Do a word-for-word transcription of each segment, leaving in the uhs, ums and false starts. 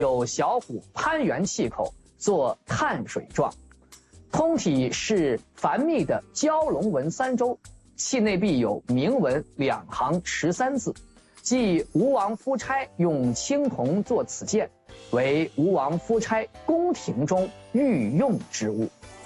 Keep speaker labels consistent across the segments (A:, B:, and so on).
A: 有小虎攀援气口，作碳水状，通体是繁密的蛟龙纹三周，器内壁有铭文两行十三字，即吴王夫差用青铜作此剑，为吴王夫差宫廷中御用之物。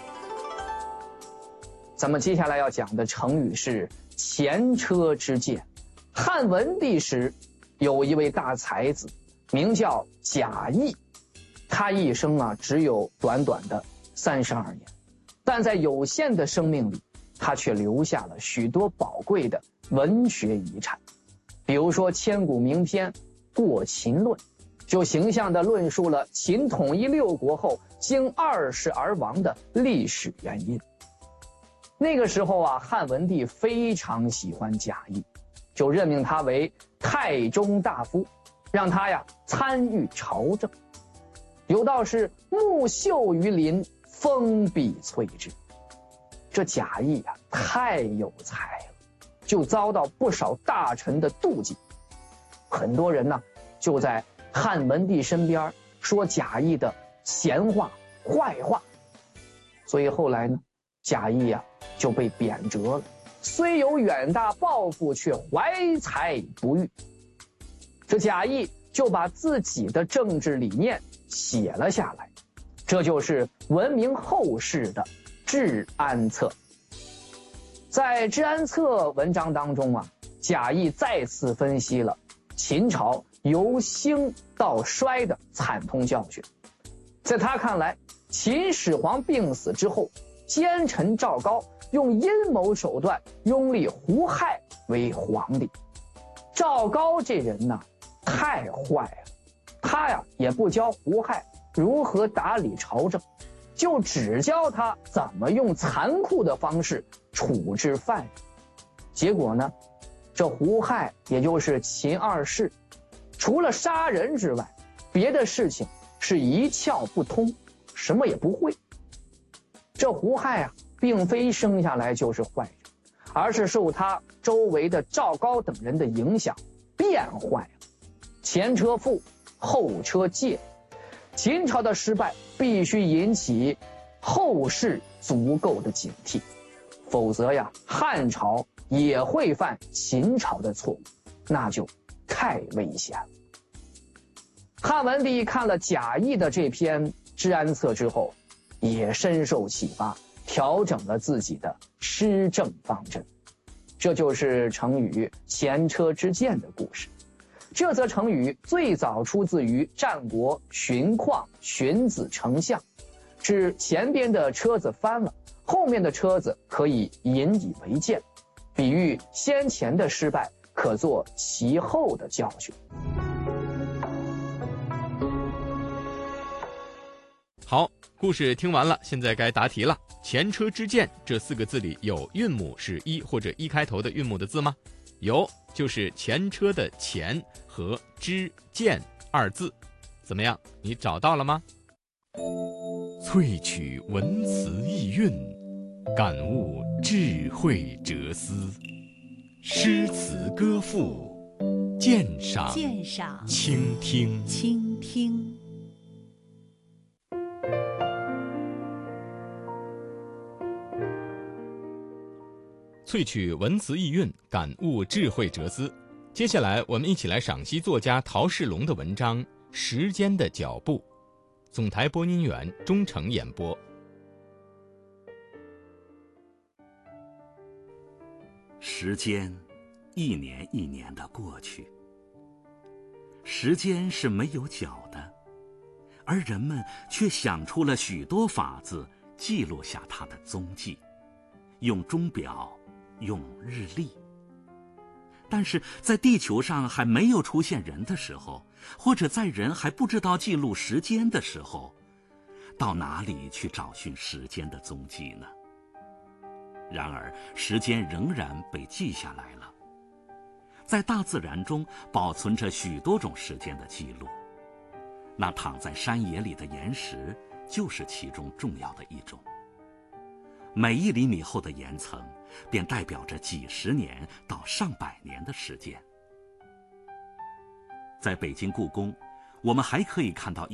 A: 咱们接下来要讲的成语是前车之鉴。汉文帝时，有一位大才子，名叫贾谊，他一生啊只有短短的三十二年，但在有限的生命里，他却留下了许多宝贵的文学遗产。比如说千古名篇《过秦论》，就形象地论述了秦统一六国后经二世而亡的历史原因。那个时候啊，汉文帝非常喜欢贾谊，就任命他为太中大夫，让他呀参与朝政。有道是木秀于林，风必摧之。这贾谊啊太有才了，就遭到不少大臣的妒忌。很多人呢就在汉文帝身边说贾谊的闲话坏话，所以后来呢，贾谊呀就被贬谪了，虽有远大抱负，却怀才不遇。这贾谊就把自己的政治理念写了下来，这就是闻名后世的《治安策》。在《治安策》文章当中啊，贾谊再次分析了秦朝由兴到衰的惨痛教训。在他看来，秦始皇病死之后，奸臣赵高用阴谋手段拥立胡亥为皇帝。赵高这人呢太坏了，他呀也不教胡亥如何打理朝政，就只教他怎么用残酷的方式处置犯人。结果呢，这胡亥也就是秦二世，除了杀人之外，别的事情是一窍不通，什么也不会。这胡亥啊并非生下来就是坏人，而是受他周围的赵高等人的影响变坏了。前车覆，后车戒，秦朝的失败必须引起后世足够的警惕，否则呀，汉朝也会犯秦朝的错误，那就太危险了。汉文帝看了贾谊的这篇《治安策》之后，也深受启发，调整了自己的施政方针。这就是成语前车之鉴的故事。这则成语最早出自于战国荀况荀子丞相，指前边的车子翻了，后面的车子可以引以为鉴，比喻先前的失败可作其后的教训。
B: 好，故事听完了，现在该答题了。前车之鉴这四个字里有韵母是一或者一开头的韵母的字吗？有，就是前车的前和之鉴二字。怎么样，你找到了吗？萃取文辞意蕴，感悟智慧哲思，诗词歌赋，鉴赏
C: 鉴赏
B: 倾听
C: 倾听。
B: 萃取文辞意蕴，感悟智慧哲思。接下来我们一起来赏析作家陶世龙的文章《时间的脚步》。总台播音员钟诚演播。
D: 时间一年一年的过去，时间是没有脚的，而人们却想出了许多法子记录下它的踪迹，用钟表，用日历。但是在地球上还没有出现人的时候，或者在人还不知道记录时间的时候，到哪里去找寻时间的踪迹呢？然而时间仍然被记下来了。在大自然中保存着许多种时间的记录，那躺在山野里的岩石就是其中重要的一种。每一厘米厚的岩层便代表着几十年到上百年的时间。在北京故宫， 我们还可以看到